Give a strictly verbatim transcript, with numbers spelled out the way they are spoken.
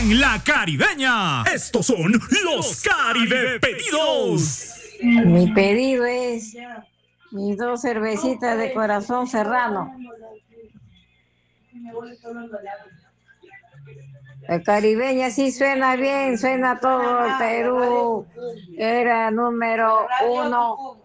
en la Caribeña. Estos son los Caribe Pedidos. Mi pedido es mis dos cervecitas de corazón serrano. La caribeña sí suena bien, suena todo el Perú. Era número uno